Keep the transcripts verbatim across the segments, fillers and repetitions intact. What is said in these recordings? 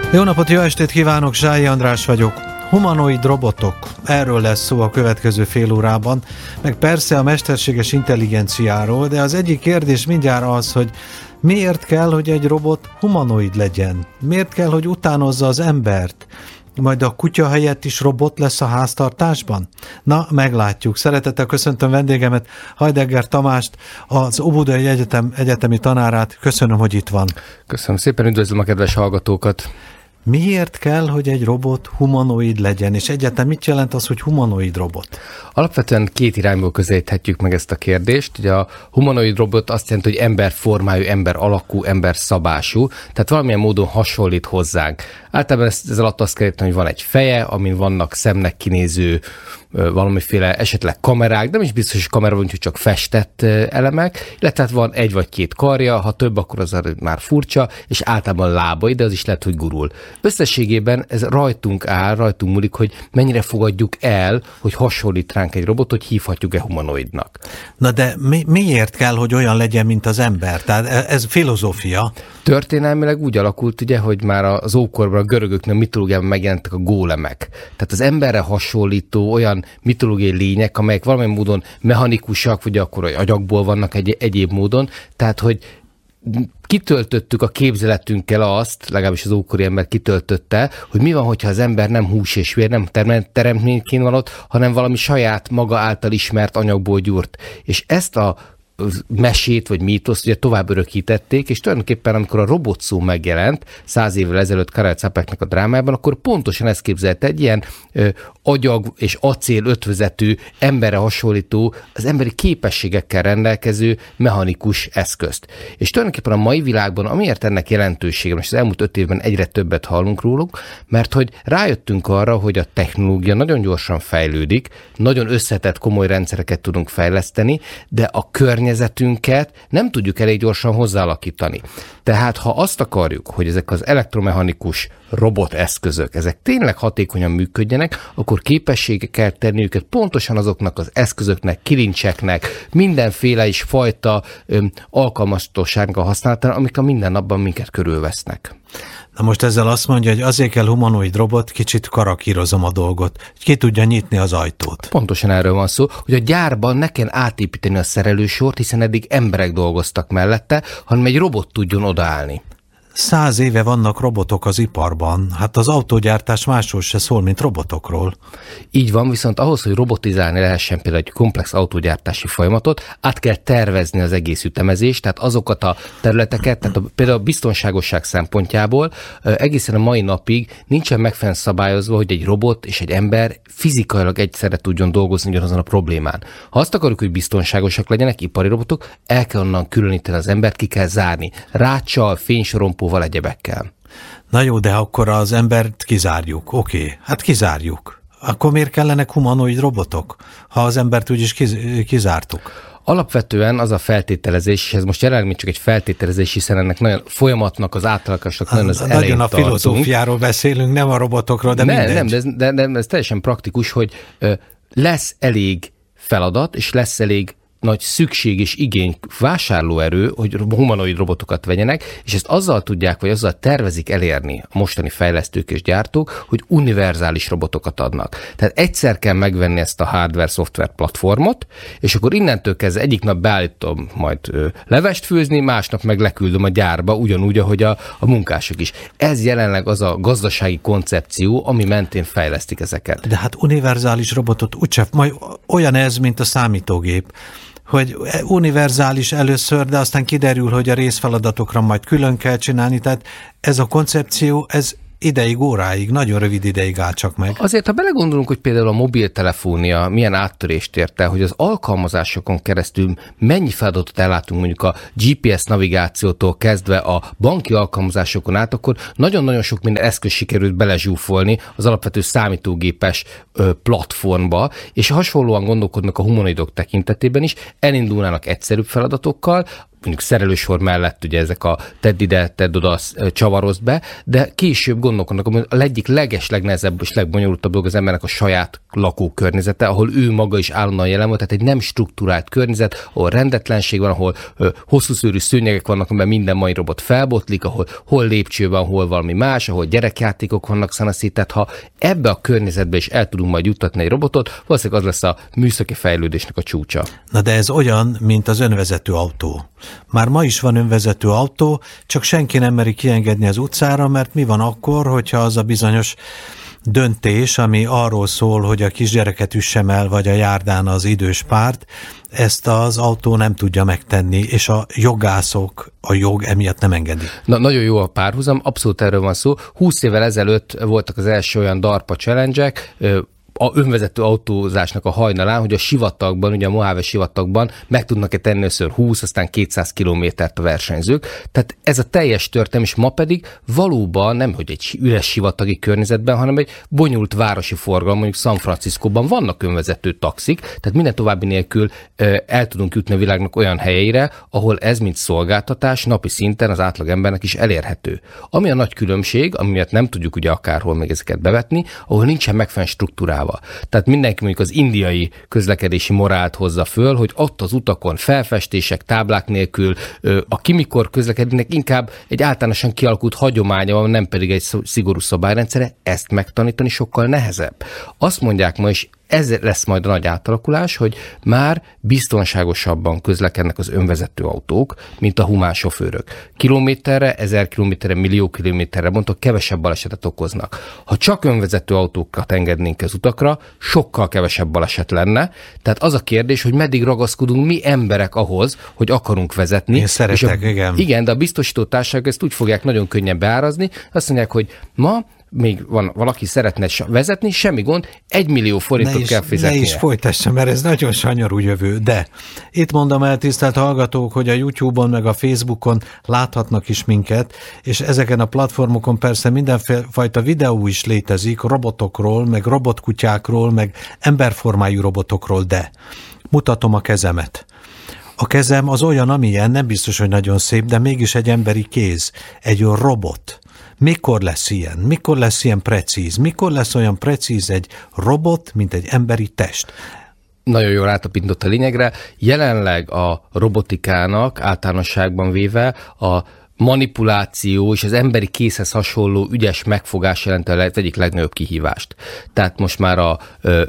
Jó napot, jó estét kívánok, Zsályi András vagyok. Humanoid robotok, erről lesz szó a következő fél órában, meg persze a mesterséges intelligenciáról, de az egyik kérdés mindjárt az, hogy miért kell, hogy egy robot humanoid legyen? Miért kell, hogy utánozza az embert? Majd a kutya helyett is robot lesz a háztartásban? Na, meglátjuk. Szeretettel köszöntöm vendégemet, Heidegger Tamást, az Óbudai Egyetem egyetemi tanárát. Köszönöm, hogy itt van. Köszönöm szépen, üdvözlöm a kedves hallgatókat. Miért kell, hogy egy robot humanoid legyen, és egyáltalán mit jelent az, hogy humanoid robot? Alapvetően két irányból közelíthetjük meg ezt a kérdést. Ugye a humanoid robot azt jelenti, hogy emberformájú, ember alakú, ember szabású, tehát valamilyen módon hasonlít hozzánk. Általában ez, ez alatt azt kell érteni, hogy van egy feje, amin vannak szemnek kinéző valamiféle esetleg kamerák, de nem is biztos, hogy kamera van, hogy csak festett elemek, illetve hát van egy vagy két karja, ha több, akkor az már furcsa, és általában lábai, de az is lehet, hogy gurul. Összességében ez rajtunk áll, rajtunk múlik, hogy mennyire fogadjuk el, hogy hasonlít ránk egy robot, hogy hívhatjuk-e humanoidnak. Na de mi, miért kell, hogy olyan legyen, mint az ember? Tehát ez filozófia. Történelmileg úgy alakult, ugye, hogy már az ókorban a görögöknél, a mitológiában megjelentek a gólemek. Tehát az emberre hasonlító olyan mitológiai lények, amelyek valamilyen módon mechanikusak, vagy akkor agyagból vannak egy, egyéb módon. Tehát, hogy kitöltöttük a képzeletünkkel azt, legalábbis az ókori ember kitöltötte, hogy mi van, hogyha az ember nem hús és vér, nem teremtményként van ott, hanem valami saját maga által ismert anyagból gyúrt. És ezt a mesét vagy mítoszt ugye tovább örökítették, és tulajdonképpen amikor a robot szó megjelent száz évvel ezelőtt Karel Čapeknek a drámájában, akkor pontosan ezt képzelte, egy ilyen ö, agyag és acél ötvözetű, emberre hasonlító, az emberi képességekkel rendelkező mechanikus eszközt. És tulajdonképpen a mai világban, amiért ennek jelentősége, és az elmúlt öt évben egyre többet hallunk róluk, mert hogy rájöttünk arra, hogy a technológia nagyon gyorsan fejlődik, nagyon összetett, komoly rendszereket tudunk fejleszteni, de a környezetünket nem tudjuk elég gyorsan hozzáalakítani. Tehát ha azt akarjuk, hogy ezek az elektromechanikus roboteszközök, ezek tényleg hatékonyan működjenek, akkor képességek kell tenni őket pontosan azoknak az eszközöknek, kilincseknek, mindenféle is fajta öm, alkalmazhatósággal használatra, amik a mindennapban minket körülvesznek. Na most ezzel azt mondja, hogy azért kell humanoid robot, kicsit karakírozom a dolgot, hogy ki tudja nyitni az ajtót. Pontosan erről van szó, hogy a gyárban ne kell átépíteni a szerelősort, hiszen eddig emberek dolgoztak mellette, hanem egy robot tudjon odaállni. Száz éve vannak robotok az iparban, hát az autógyártás másról se szól, mint robotokról. Így van, viszont ahhoz, hogy robotizálni lehessen például egy komplex autógyártási folyamatot, át kell tervezni az egész ütemezést, tehát azokat a területeket, tehát a, például a biztonságosság szempontjából egészen a mai napig nincsen megfelelően szabályozva, hogy egy robot és egy ember fizikailag egyszerre tudjon dolgozni ugyanazon a problémán. Ha azt akarjuk, hogy biztonságosak legyenek ipari robotok, el kell onnan különíteni az embert, ki kell zárni. Ráccsal, fénysorompóval, egyebekkel. Na jó, de akkor az embert kizárjuk. Oké, okay, hát kizárjuk. Akkor miért kellenek humanoid robotok, ha az embert úgyis kiz, kizártuk? Alapvetően az a feltételezés, és ez most jelenleg még csak egy feltételezés, hiszen ennek nagyon folyamatnak, az átalakásnak nagyon az elején Nagyon a filozófiáról beszélünk, nem a robotokról, de ne, mindegy. Nem, de ez, de, de ez teljesen praktikus, hogy ö, lesz elég feladat, és lesz elég nagy szükség és igény, vásárlóerő, hogy humanoid robotokat vegyenek, és ezt azzal tudják, vagy azzal tervezik elérni a mostani fejlesztők és gyártók, hogy univerzális robotokat adnak. Tehát egyszer kell megvenni ezt a hardware-szoftver platformot, és akkor innentől kezdve egyik nap beállítom majd ö, levest főzni, másnap meg leküldöm a gyárba, ugyanúgy, ahogy a, a munkások is. Ez jelenleg az a gazdasági koncepció, ami mentén fejlesztik ezeket. De hát univerzális robotot úgyse, majd olyan ez, mint a számítógép, hogy univerzális először, de aztán kiderül, hogy a részfeladatokra majd külön kell csinálni, tehát ez a koncepció, ez ideig, óráig, nagyon rövid ideig áll csak meg. Azért, ha belegondolunk, hogy például a mobiltelefónia milyen áttörést ért el, hogy az alkalmazásokon keresztül mennyi feladatot ellátunk, mondjuk a gé pé es navigációtól kezdve a banki alkalmazásokon át, akkor nagyon-nagyon sok minden eszköz sikerült belezsúfolni az alapvető számítógépes ö, platformba, és hasonlóan gondolkodnak a humanoidok tekintetében is, elindulnának egyszerűbb feladatokkal, mondjuk szerelősor mellett ugye ezek a tedd ide, tedd oda, csavarozd be, de később gondolkodnak, hogy a egyik leges, legnehezebb és legbonyolultabb dolog az embernek a saját lakókörnyezete, ahol ő maga is állandóan jelen van, tehát egy nem struktúrált környezet, ahol rendetlenség van, ahol ö, hosszú szőrű szőnyegek vannak, amiben minden mai robot felbotlik, ahol hol lépcső van, hol valami más, ahol gyerekjátékok vannak szanaszét, tehát ha ebbe a környezetbe is el tudunk majd juttatni egy robotot, valószínűleg az lesz a műszaki fejlődésnek a csúcsa. Na de ez olyan, mint az önvezető autó. Már ma is van önvezető autó, csak senki nem meri kiengedni az utcára, mert mi van akkor, hogyha az a bizonyos döntés, ami arról szól, hogy a kisgyereket üssem el, vagy a járdán az idős párt, ezt az autó nem tudja megtenni, és a jogászok a jog emiatt nem engedi. Na, nagyon jó a párhuzam, abszolút erről van szó. húsz évvel ezelőtt voltak az első olyan DARPA challenge-ek, a önvezető autózásnak a hajnalán, hogy a sivatagban, ugye a Mojave sivatagban meg tudnak-e tenni először húsz, aztán kétszáz kilométert a versenyzők. Tehát ez a teljes történet, és ma pedig valóban nem, hogy egy üres sivatagi környezetben, hanem egy bonyolult városi forgalom, mondjuk San Franciscóban vannak önvezető taxik, tehát minden további nélkül el tudunk jutni a világnak olyan helyeire, ahol ez, mint szolgáltatás, napi szinten az átlagembernek is elérhető. Ami a nagy különbség, ami miatt nem tudjuk ugye akárhol még ezeket bevetni, ahol nincsen megfelelően struktúrálva. Tehát mindenki mondjuk az indiai közlekedési morált hozza föl, hogy ott az utakon felfestések, táblák nélkül, aki mikor közlekednek, inkább egy általánosan kialakult hagyománya van, nem pedig egy szigorú szabályrendszere, ezt megtanítani sokkal nehezebb. Azt mondják ma is, ez lesz majd a nagy átalakulás, hogy már biztonságosabban közlekednek az önvezető autók, mint a humán sofőrök. Kilométerre, ezer kilométerre, millió kilométerre, mondtok, kevesebb balesetet okoznak. Ha csak önvezető autókat engednénk az utakra, sokkal kevesebb baleset lenne. Tehát az a kérdés, hogy meddig ragaszkodunk mi emberek ahhoz, hogy akarunk vezetni. Én szeretek, és a, igen. Igen, de a biztosító társaságok ezt úgy fogják nagyon könnyen beárazni, azt mondják, hogy ma még van valaki szeretne vezetni, semmi gond, egy millió forintot kell fizetnie. Ne is folytassam, mert ez nagyon sanyarú jövő, de itt mondom el, tisztelt hallgatók, hogy a YouTube-on meg a Facebookon láthatnak is minket, és ezeken a platformokon persze mindenfajta videó is létezik robotokról, meg robotkutyákról, meg emberformájú robotokról, de mutatom a kezemet. A kezem az olyan, amilyen, nem biztos, hogy nagyon szép, de mégis egy emberi kéz, egy robot. Mikor lesz ilyen? Mikor lesz ilyen precíz? Mikor lesz olyan precíz egy robot, mint egy emberi test? Nagyon jól rátapintott a lényegre. Jelenleg a robotikának általánosságban véve a manipuláció és az emberi kézhez hasonló ügyes megfogás jelenti az egyik legnagyobb kihívást. Tehát most már a ö,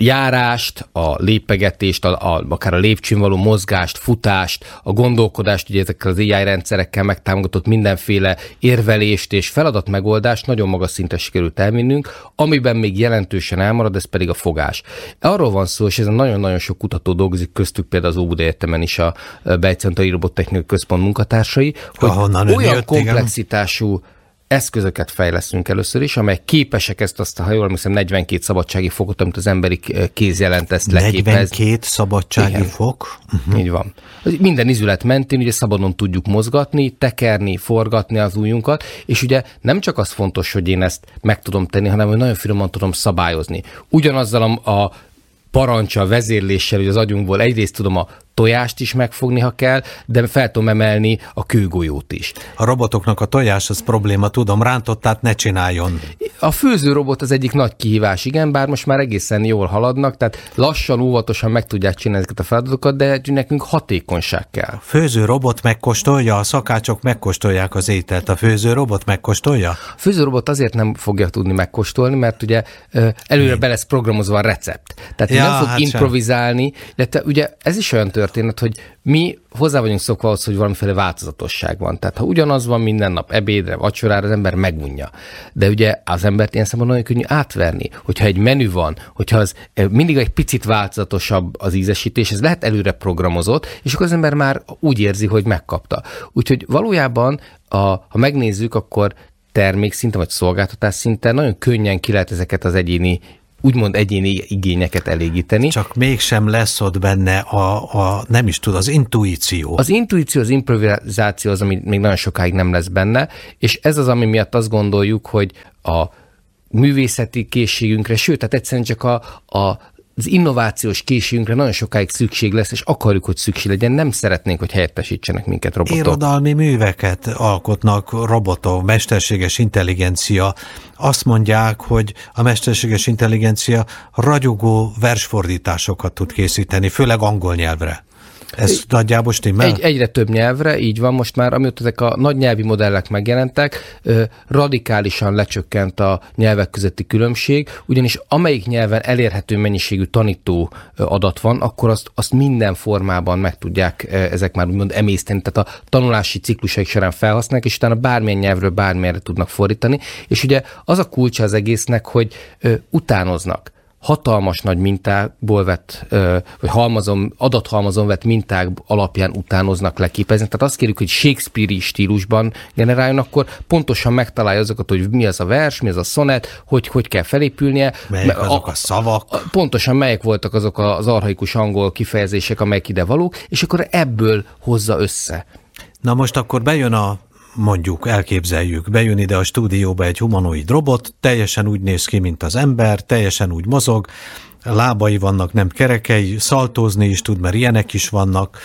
járást, a lépegetést, a, a, akár a lépcsőn való mozgást, futást, a gondolkodást, ugye ezekkel az á i rendszerekkel megtámogatott mindenféle érvelést és feladatmegoldást nagyon magas szintre sikerült elvinnünk, amiben még jelentősen elmarad, ez pedig a fogás. Arról van szó, és ezen nagyon-nagyon sok kutató dolgozik, köztük például az Óbudai Egyetemen is a Bejtszentari Robottechnikai Központ munkatársai, hogy Ahonnan olyan jött, komplexitású igen. eszközöket fejlesztünk először is, amelyek képesek ezt azt, ha jól emlékszem, negyvenkét szabadsági fokot, amit az emberi kéz jelent, ezt leképezni. negyvenkét szabadsági igen. fok? Uh-huh. Így van. Minden izület mentén ugye szabadon tudjuk mozgatni, tekerni, forgatni az ujjunkat, és ugye nem csak az fontos, hogy én ezt meg tudom tenni, hanem hogy nagyon finoman tudom szabályozni. Ugyanazzal a, a parancsal, vezérléssel, hogy az agyunkból egyrészt tudom a tojást is megfogni, ha kell, de fel tudom emelni a kőgolyót is. A robotoknak a tojás az probléma, tudom, rántottát ne csináljon. A főzőrobot az egyik nagy kihívás, igen, bár most már egészen jól haladnak, tehát lassan, óvatosan meg tudják csinálni ezeket a feladatokat, de nekünk hatékonyság kell. A főzőrobot megkóstolja, a szakácsok megkóstolják az ételt, a főzőrobot megkóstolja? A főzőrobot azért nem fogja tudni megkóstolni, mert ugye előre be lesz programozva a recept. Tehát ja, nem fog hát improvizálni, de te, ugye ez is olyan történet, hogy mi hozzá vagyunk szokva ahhoz, hogy valamiféle változatosság van. Tehát ha ugyanaz van minden nap ebédre, vacsorára, az ember megunja. De ugye az embert ilyen szemben nagyon könnyű átverni. Hogyha egy menü van, hogyha az mindig egy picit változatosabb az ízesítés, ez lehet előre programozott, és akkor az ember már úgy érzi, hogy megkapta. Úgyhogy valójában, a, ha megnézzük, akkor termékszinten vagy szolgáltatás szinten nagyon könnyen ki lehet ezeket az egyéni úgymond egyéni igényeket elégíteni. Csak mégsem lesz ott benne a, a nem is tud, az intuíció. Az intuíció, az improvizáció az, ami még nagyon sokáig nem lesz benne, és ez az, ami miatt azt gondoljuk, hogy a művészeti készségünkre, sőt, tehát egyszerűen csak a, a az innovációs készségünkre nagyon sokáig szükség lesz, és akarjuk, hogy szükség legyen, nem szeretnénk, hogy helyettesítsenek minket robotok. Irodalmi műveket alkotnak robotok, mesterséges intelligencia. Azt mondják, hogy a mesterséges intelligencia ragyogó versfordításokat tud készíteni, főleg angol nyelvre. Ez nagyjából stimmel? Egy, egyre több nyelvre, így van, most már, amióta ezek a nagy nyelvi modellek megjelentek, radikálisan lecsökkent a nyelvek közötti különbség, ugyanis amelyik nyelven elérhető mennyiségű tanító adat van, akkor azt, azt minden formában meg tudják ezek már úgymond emészteni, tehát a tanulási ciklusaik során felhasználják, és utána bármilyen nyelvről bármilyenre tudnak fordítani, és ugye az a kulcsa az egésznek, hogy utánoznak. Hatalmas nagy mintákból vett, vagy halmazon, adathalmazon vett minták alapján utánoznak, leképeznek. Tehát azt kérjük, hogy Shakespeare-i stílusban generáljon, akkor pontosan megtalálja azokat, hogy mi az a vers, mi az a szonet, hogy hogy kell felépülnie. Melyek azok a, a szavak. Pontosan melyek voltak azok az archaikus angol kifejezések, amelyek ide valók, és akkor ebből hozza össze. Na most akkor bejön a mondjuk, elképzeljük, bejön ide a stúdióba egy humanoid robot, teljesen úgy néz ki, mint az ember, teljesen úgy mozog, lábai vannak, nem kerekei, szaltózni is tud, mert ilyenek is vannak.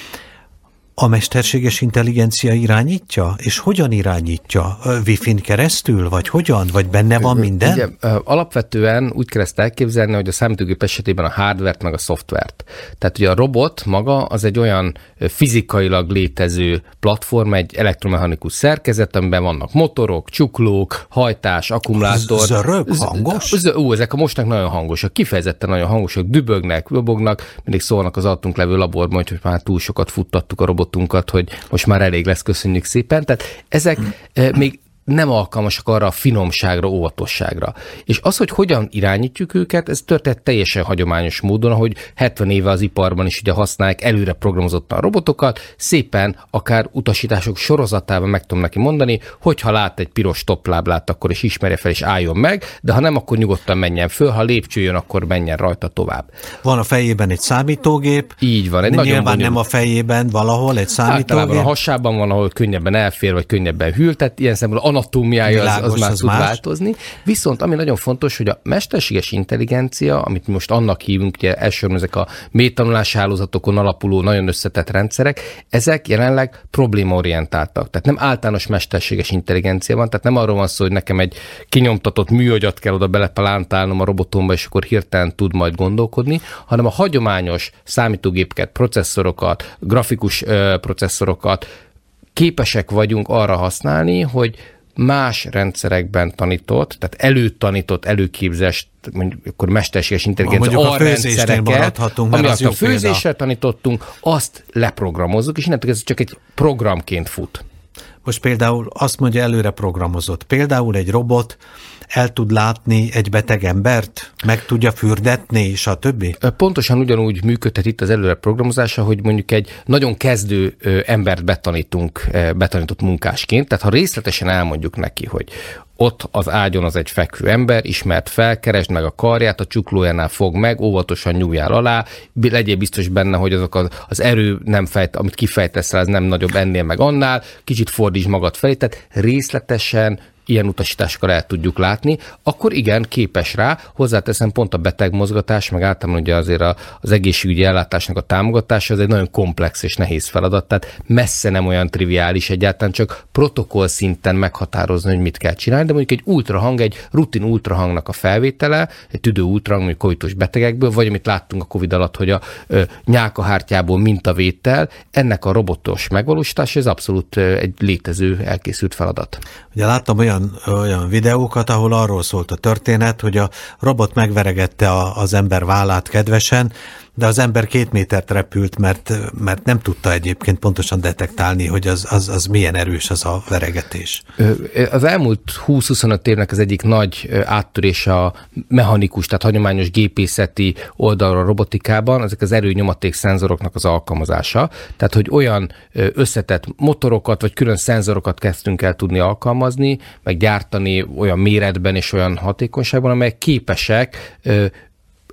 A mesterséges intelligencia irányítja? És hogyan irányítja? Wi-Fi-n keresztül? Vagy hogyan? Vagy benne van minden? Ugye, alapvetően úgy kell ezt elképzelni, hogy a számítógép esetében a hardvert meg a szoftvert. Tehát ugye a robot maga az egy olyan fizikailag létező platform, egy elektromechanikus szerkezet, amiben vannak motorok, csuklók, hajtás, akkumulátor. Zörög, hangos? Z- Ó, ezek a mostnak nagyon hangosak, kifejezetten nagyon hangosak, dübögnek, lobognak, mindig szólnak az alattunk levő laborban, hogy már túl sokat futtattuk a robot hogy most már elég lesz, köszönjük szépen. Tehát ezek hmm. még nem alkalmasak arra a finomságra, óvatosságra. És az, hogy hogyan irányítjuk őket, ez történt teljesen hagyományos módon, ahogy hetven éve az iparban is ugye használják előre programozottan a robotokat, szépen akár utasítások sorozatában meg tudom neki mondani, hogyha lát egy piros toppláblát, akkor is ismerje fel és álljon meg, de ha nem, akkor nyugodtan menjen föl, ha lépcső jön, akkor menjen rajta tovább. Van a fejében egy számítógép. Így van. Egy nyilván nagyon bonyolult. Nem a fejében valahol egy számítógép. Általában a hasában van, ahol könnyebben elfér, vagy könnyebben hűl, tehát ilyen szempontból anatómiája az, az már az tud más. változni. Viszont ami nagyon fontos, hogy a mesterséges intelligencia, amit most annak hívunk, ugye elsősorban ezek a mélytanulási hálózatokon alapuló nagyon összetett rendszerek, ezek jelenleg problémaorientáltak. Tehát nem általános mesterséges intelligencia van, tehát nem arról van szó, hogy nekem egy kinyomtatott műagyat kell oda belepalántálnom a robotomba, és akkor hirtelen tud majd gondolkodni, hanem a hagyományos számítógépeket, processzorokat, grafikus ö, processzorokat képesek vagyunk arra használni, hogy más rendszerekben tanított, tehát előtanított, előképzést, mondjuk akkor mesterséges intelligencia alrendszereket, amit a főzésre tanítottunk, azt leprogramozzuk, és innentől ez csak egy programként fut. Most például azt mondja, előre programozott. Például egy robot el tud látni egy beteg embert, meg tudja fürdetni, stb. Pontosan ugyanúgy működhet itt az előre programozása, hogy mondjuk egy nagyon kezdő embert betanítunk, betanított munkásként, tehát ha részletesen elmondjuk neki, hogy ott az ágyon az egy fekvő ember, ismert fel, keresd meg a karját, a csuklójánál fog meg, óvatosan nyúljál alá, legyél biztos benne, hogy azok az, az erő, nem fejt, amit kifejtesz rá, az nem nagyobb ennél meg annál, kicsit fordítsd magad felé, tehát részletesen ilyen utasításokkal el tudjuk látni, akkor igen, képes rá, hozzáteszem pont a betegmozgatás, meg általában ugye azért a, az egészségügyi ellátásnak a támogatása, az egy nagyon komplex és nehéz feladat, tehát messze nem olyan triviális egyáltalán, csak protokoll szinten meghatározni, hogy mit kell csinálni, de mondjuk egy ultrahang, egy rutin ultrahangnak a felvétele, egy tüdő ultrahang, mondjuk koitus betegekből, vagy amit láttunk a Covid alatt, hogy a ö, nyálkahártyából mintavétel, ennek a robotos megvalósítása, ez abszolút ö, egy létező, elkészült feladat. Ugye láttam olyan olyan videókat, ahol arról szólt a történet, hogy a robot megveregette a, az ember vállát kedvesen, de az ember két métert repült, mert, mert nem tudta egyébként pontosan detektálni, hogy az, az, az milyen erős az a veregetés. Az elmúlt húsz-huszonöt évnek az egyik nagy áttörése a mechanikus, tehát hagyományos gépészeti oldalra a robotikában, ezek az erőnyomaték szenzoroknak az alkalmazása. Tehát, hogy olyan összetett motorokat, vagy külön szenzorokat kezdtünk el tudni alkalmazni, meg gyártani olyan méretben és olyan hatékonyságban, amelyek képesek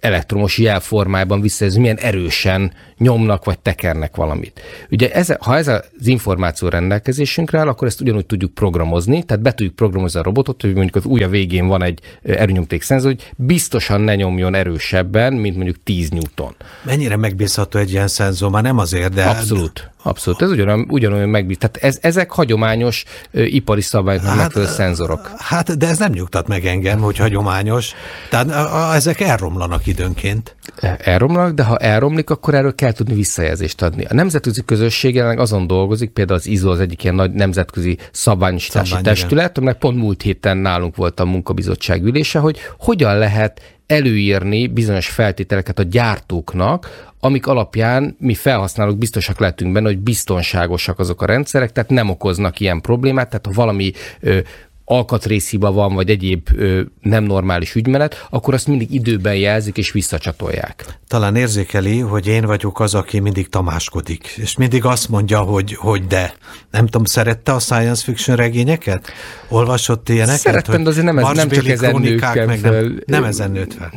elektromos jel formájában visszajelzni, milyen erősen nyomnak vagy tekernek valamit. Ugye ez, ha ez az információ rendelkezésünkre áll, akkor ezt ugyanúgy tudjuk programozni, tehát be tudjuk programozni a robotot, hogy mondjuk az ujja végén van egy erőnyomték szenzor, hogy biztosan ne nyomjon erősebben, mint mondjuk tíz newton. Mennyire megbízható egy ilyen szenzor? Már nem azért, de... Abszolút. Abszolút. Ez ugyanolyan, ugyanolyan megbízható. Tehát ez, ezek hagyományos ö, ipari szabályoknak hát, megfelelő szenzorok. Hát, de ez nem nyugtat meg engem, hogy hagyományos. Tehát a, a, ezek elromlanak időnként. Elromlanak, de ha elromlik, akkor erről kell tudni visszajelzést adni. A nemzetközi közösség jelenleg azon dolgozik, például az i es o az egyik ilyen nagy nemzetközi szabványosítási Szabvány, testület, aminek pont múlt héten nálunk volt a munkabizottság ülése, hogy hogyan lehet előírni bizonyos feltételeket a gyártóknak, amik alapján mi felhasználók biztosak lehetünk benne, hogy biztonságosak azok a rendszerek, tehát nem okoznak ilyen problémát, tehát ha valami ö, alkatrészhiba van, vagy egyéb ö, nem normális ügymenet, akkor azt mindig időben jelzik és visszacsatolják. Talán érzékeli, hogy én vagyok az, aki mindig tamáskodik, és mindig azt mondja, hogy, hogy de. Nem tudom, szerette a science fiction regényeket? Olvasott ilyeneket? Szerettem, de azért nem, ez, nem csak ezen nőkkel meg nem, nem ezen nőtt fel.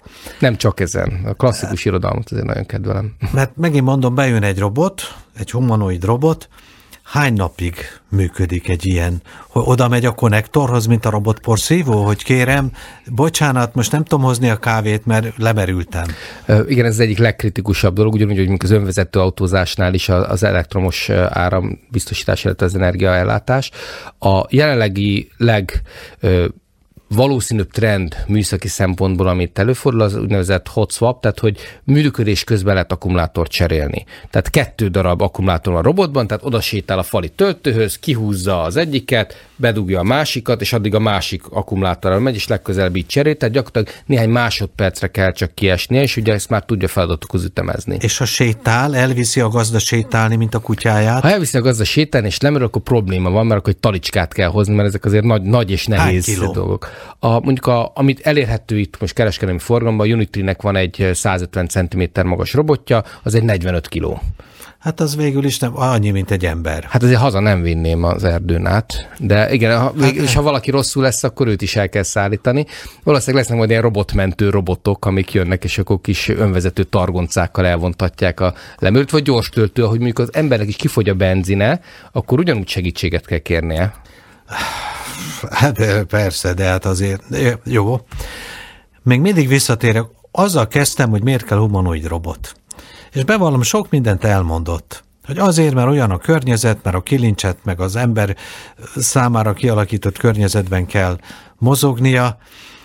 Nem csak ezen. A klasszikus irodalmat azért nagyon kedvelem. Mert megint mondom, bejön egy robot, egy humanoid robot, hány napig működik egy ilyen? Hogy oda megy a konnektorhoz, mint a robotporszívó, hogy kérem, bocsánat, most nem tudom hozni a kávét, mert lemerültem. Uh, igen, ez az egyik legkritikusabb dolog, ugyanúgy, hogy az önvezető autózásnál is az elektromos áram biztosítás, illetve az energiaellátás. A jelenlegi leg uh, valószínűbb trend műszaki szempontból, amit előfordul, az úgynevezett hot swap, tehát hogy működés közben lehet akkumulátort cserélni. Tehát kettő darab akkumulátor van a robotban, tehát oda sétál a fali töltőhöz, kihúzza az egyiket, bedugja a másikat, és addig a másik akkumulátorral megy, és legközelebb így cserél, tehát gyakorlatilag néhány másodpercre kell csak kiesnie, és ugye ezt már tudja feladatokhoz ütemezni. És ha sétál, elviszi a gazda sétálni, mint a kutyáját? Ha elviszi a gazda sétálni, és lemerül, akkor probléma van, mert akkor egy talicskát kell hozni, mert ezek azért nagy, nagy és nehéz dolgok. A, mondjuk, a, amit elérhető itt most kereskedelmi forgalomban, a Unitynek van egy százötven centiméter magas robotja, az egy negyvenöt kiló. Hát az végül is nem annyi, mint egy ember. Hát azért haza nem vinném az erdőn át, de igen, ha, hát, és ha valaki rosszul lesz, akkor őt is el kell szállítani. Valószínűleg lesznek majd ilyen robotmentő robotok, amik jönnek, és akkor kis önvezető targoncákkal elvontatják a leműrt, vagy gyors töltő, ahogy mondjuk az embernek is kifogy a benzine, akkor ugyanúgy segítséget kell kérnie. Hát persze, de hát azért jó. Még mindig visszatérek. Azzal kezdtem, hogy miért kell humanoid robot. És bevallom, sok mindent elmondott. Hogy azért, mert olyan a környezet, mert a kilincset, meg az ember számára kialakított környezetben kell mozognia.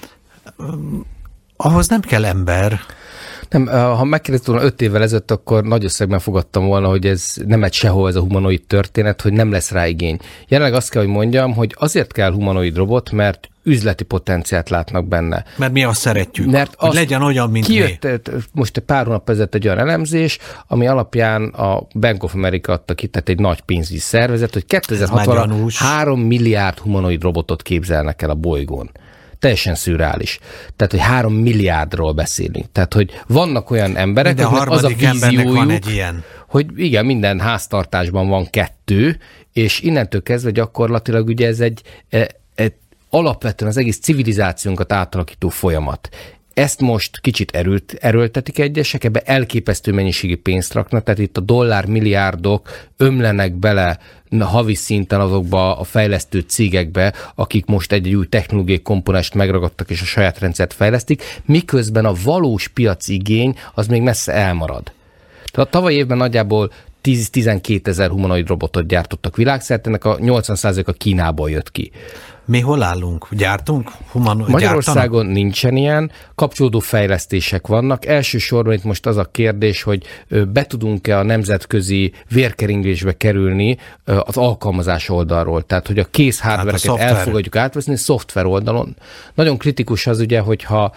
Ahhoz nem kell ember. Nem, ha megkérdezett volna öt évvel ezelőtt, akkor nagy összegben fogadtam volna, hogy ez nem megy sehol ez a humanoid történet, hogy nem lesz rá igény. Jelenleg azt kell, hogy mondjam, hogy azért kell humanoid robot, mert üzleti potenciált látnak benne. Mert mi azt szeretjük, mert hogy legyen olyan, mint kijött, mi. Most egy pár hónap ezelőtt egy olyan elemzés, ami alapján a Bank of America adta ki, tehát egy nagy pénzügyi szervezet, hogy kétezer-hatvanra három milliárd humanoid robotot képzelnek el a bolygón. Teljesen szürreális. Tehát, hogy három milliárdról beszélünk. Tehát, hogy vannak olyan emberek, akiknek az a víziójuk, van egy ilyen. Hogy igen, minden háztartásban van kettő, és innentől kezdve gyakorlatilag ugye ez egy, egy alapvetően az egész civilizációnkat átalakító folyamat. Ezt most kicsit erőlt, erőltetik egyesek, ebbe elképesztő mennyiségi pénzt raknak, tehát itt a dollármilliárdok ömlenek bele havi szinten azokba a fejlesztő cégekbe, akik most egy új technológiai komponenst megragadtak és a saját rendszert fejlesztik, miközben a valós piaci igény az még messze elmarad. Tehát a tavaly évben nagyjából tíz-tizenkét ezer humanoid robotot gyártottak világszerte, ennek a nyolcvan százaléka Kínából jött ki. Mi hol állunk? Gyártunk? Humanoid Magyarországon gyártanak? Nincsen ilyen, kapcsolódó fejlesztések vannak. Elsősorban itt most az a kérdés, hogy be tudunk-e a nemzetközi vérkeringésbe kerülni az alkalmazás oldalról. Tehát, hogy a kész hardvereket hát elfogadjuk átveszni, szoftver oldalon. Nagyon kritikus az ugye, hogyha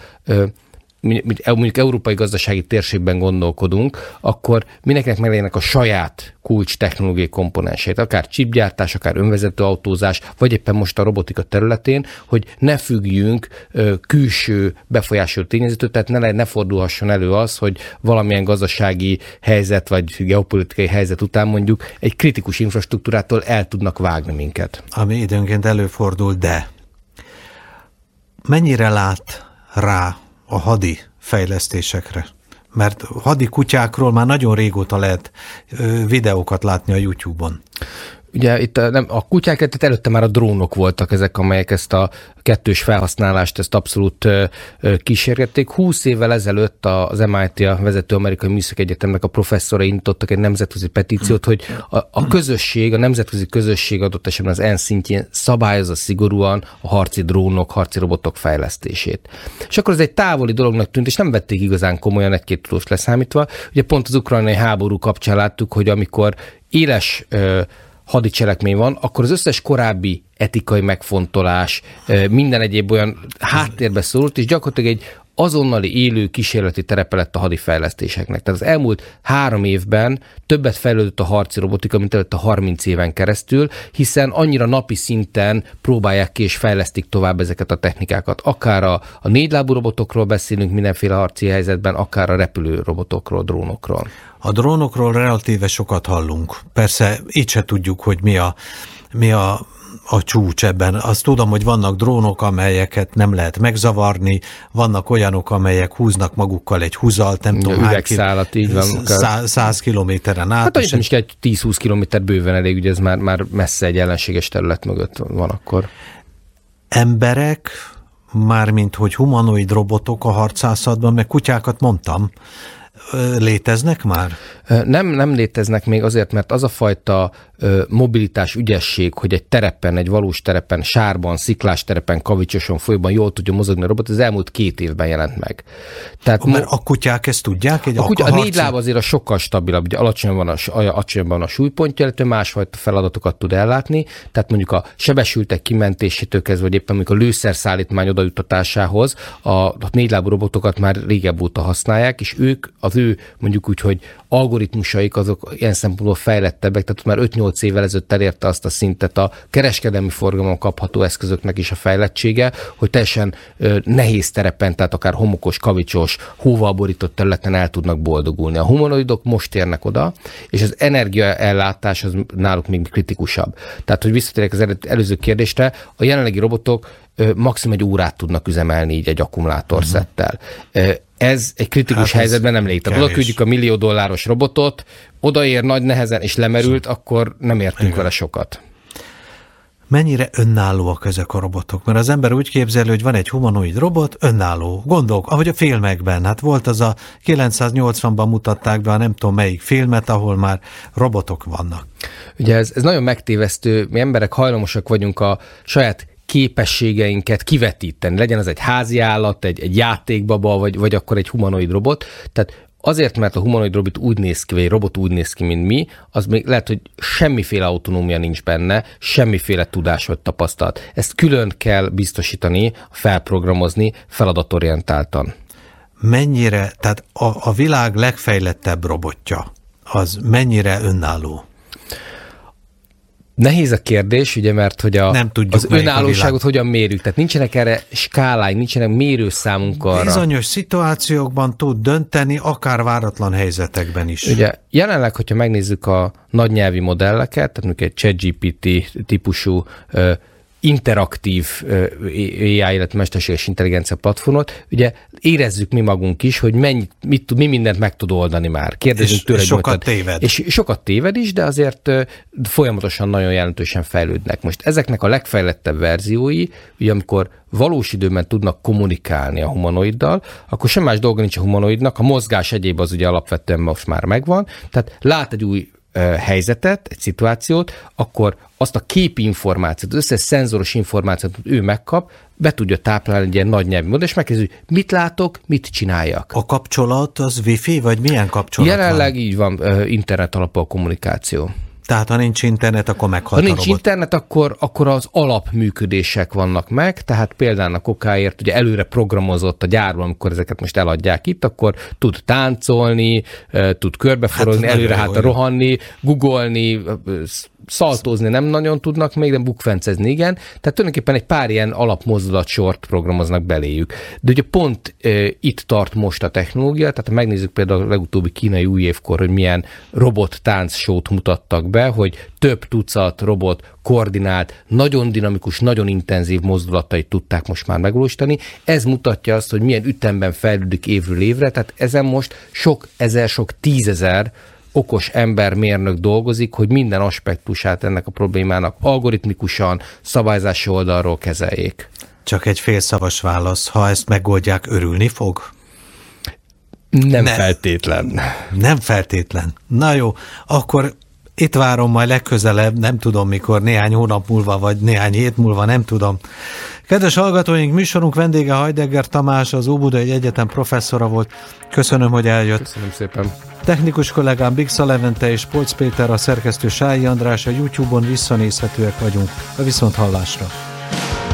mondjuk európai gazdasági térségben gondolkodunk, akkor mindenkinek meglegyenek a saját kulcs technológiai komponenseit, akár chipgyártás, akár önvezető autózás, vagy éppen most a robotika területén, hogy ne függjünk külső befolyásoló tényezőtől, tehát ne, ne fordulhasson elő az, hogy valamilyen gazdasági helyzet, vagy geopolitikai helyzet után mondjuk egy kritikus infrastruktúrától el tudnak vágni minket. Ami időnként előfordul, de mennyire lát rá a hadi fejlesztésekre? Mert hadi kutyákról már nagyon régóta lehet videókat látni a YouTube-on. Ugye itt a, nem, a kutyák, tehát előtte már a drónok voltak ezek, amelyek ezt a kettős felhasználást, ezt abszolút ö, ö, kísérgették. Húsz évvel ezelőtt az em i té, a vezető amerikai műszaki egyetemnek a professzorai indítottak egy nemzetközi petíciót, hogy a, a közösség, a nemzetközi közösség adott esetben az ENSZ szintjén szabályozza szigorúan a harci drónok, harci robotok fejlesztését. És akkor ez egy távoli dolognak tűnt, és nem vették igazán komolyan, egy-két tudós leszámítva. Ugye pont az ukrajnai háború kapcsán láttuk, hogy amikor éles ö, hadicselekmény van, akkor az összes korábbi etikai megfontolás, minden egyéb olyan háttérbe szorult, és gyakorlatilag egy azonnali élő kísérleti terepe lett a hadifejlesztéseknek. Tehát az elmúlt három évben többet fejlődött a harci robotika, mint előtt a harminc éven keresztül, hiszen annyira napi szinten próbálják ki és fejlesztik tovább ezeket a technikákat. Akár a, a négylábú robotokról beszélünk mindenféle harci helyzetben, akár a repülő robotokról, drónokról. A drónokról relatíve sokat hallunk. Persze így se tudjuk, hogy mi a, mi a a csúcs ebben. Azt tudom, hogy vannak drónok, amelyeket nem lehet megzavarni, vannak olyanok, amelyek húznak magukkal egy húzalt, nem tudom, üvegszálat, így van. Száz kilométeren át. Hát nem is kell, tíz-húsz kilométer bőven elég, ugye ez már, már messze egy ellenséges terület mögött van akkor. Emberek, mármint hogy humanoid robotok a harcászatban, meg kutyákat mondtam, léteznek már? Nem, nem léteznek még azért, mert az a fajta mobilitás, ügyesség, hogy egy terepen, egy valós terepen, sárban, sziklás terepen, kavicsoson, folyóban jól tudja mozogni a robot, az elmúlt két évben jelent meg. Tehát mert mo- a kutyák ezt tudják? Egy a, kutya, a harci... négy láb azért a sokkal stabilabb, ugye alacsonyan van a, alacsonyan van a súlypontja, illetve másfajta feladatokat tud ellátni, tehát mondjuk a sebesültek kimentésétől kezdve, vagy éppen mondjuk a lőszerszállítmány odajuttatásához a, a négy lábú robotokat már régebb óta használják, és ők, az ő mondjuk úgy, hogy algoritmusaik azok ilyen szempontból fejlettebbek, tehát már öt-nyolc évvel ezelőtt elérte azt a szintet a kereskedelmi forgalomon kapható eszközöknek is a fejlettsége, hogy teljesen ö, nehéz terepen, tehát akár homokos, kavicsos, hóval borított területen el tudnak boldogulni. A humanoidok most érnek oda, és az energiaellátás az náluk még kritikusabb. Tehát, hogy visszatérjek az előző kérdésre, a jelenlegi robotok ö, maximum egy órát tudnak üzemelni így egy akkumulátorszettel. Uh-huh. Ez egy kritikus hát helyzetben nem létezik. Tehát oda küldjük a millió dolláros robotot, odaér nagy nehezen és lemerült, akkor nem értünk igen. vele sokat. Mennyire önállóak ezek a robotok? Mert az ember úgy képzeli, hogy van egy humanoid robot, önálló. Gondolk, ahogy a filmekben. Hát volt az a kilencszáznyolcvanban mutatták be a nem tudom melyik filmet, ahol már robotok vannak. Ugye ez, ez nagyon megtévesztő. Mi emberek hajlamosak vagyunk a saját képességeinket kivetíteni. Legyen az egy házi állat, egy, egy játékbaba, vagy, vagy akkor egy humanoid robot. Tehát azért, mert a humanoid robot úgy néz ki, vagy egy robot úgy néz ki, mint mi, az még lehet, hogy semmiféle autonómia nincs benne, semmiféle tudás vagy tapasztalat. Ezt külön kell biztosítani, felprogramozni, feladatorientáltan. Mennyire, tehát a, a világ legfejlettebb robotja, az mennyire önálló? Nehéz a kérdés, ugye, mert hogy a, nem tudjuk, az önállóságot hogyan mérjük. Tehát nincsenek erre skáláink, nincsenek mérőszámunk arra. Bizonyos szituációkban tud dönteni, akár váratlan helyzetekben is. Ugye jelenleg, hogyha megnézzük a nagynyelvi modelleket, tehát mondjuk egy ChatGPT típusú uh, interaktív á i, illetve mesterséges intelligencia platformot, ugye érezzük mi magunk is, hogy mennyit, mit, mi mindent meg tud oldani már. Kérdezünk és, tőle, és sokat mondtad, téved. És sokat téved is, de azért folyamatosan nagyon jelentősen fejlődnek. Most ezeknek a legfejlettebb verziói, ugye amikor valós időben tudnak kommunikálni a humanoiddal, akkor sem más dolga nincs a humanoidnak, a mozgás egyéb az ugye alapvetően most már megvan, tehát lát egy új helyzetet, egy szituációt, akkor azt a képi információt, az összes szenzoros információt, amit ő megkap, be tudja táplálni egy ilyen nagy nyelvi módon, és megkezdő, mit látok, mit csináljak. A kapcsolat az wifi, vagy milyen kapcsolat Jelenleg van? így van, internet alapú a kommunikáció. Tehát ha nincs internet, akkor meghalt Ha a nincs robot. internet, akkor, akkor az alapműködések vannak meg, tehát például a kokáért ugye előre programozott a gyárban, amikor ezeket most eladják itt, akkor tud táncolni, tud körbeforogni, hát előre hát rohanni, googolni, szaltózni nem nagyon tudnak még, de bukfencezni igen. Tehát tulajdonképpen egy pár ilyen alapmozdulatsort programoznak beléjük. De ugye pont e, itt tart most a technológia, tehát ha megnézzük például a legutóbbi kínai új évkor, hogy milyen robot táncsót mutattak be, hogy több tucat robot koordinált, nagyon dinamikus, nagyon intenzív mozdulatait tudták most már megvalósítani. Ez mutatja azt, hogy milyen ütemben fejlődik évről évre, tehát ezen most sok ezer, sok tízezer okos embermérnök dolgozik, hogy minden aspektusát ennek a problémának algoritmikusan, szabályzási oldalról kezeljék. Csak egy félszavas válasz, ha ezt megoldják, örülni fog? Nem ne, feltétlen. Nem feltétlen. Na jó, akkor itt várom majd legközelebb, nem tudom mikor, néhány hónap múlva, vagy néhány hét múlva, nem tudom. Kedves hallgatóink, műsorunk vendége Heidegger Tamás, az Óbudai Egyetem professzora volt. Köszönöm, hogy eljött. Köszönöm szépen. Technikus kollégám Bixa Levente és Polc Péter, a szerkesztő Sályi András, a YouTube-on visszanézhetőek vagyunk. A viszonthallásra.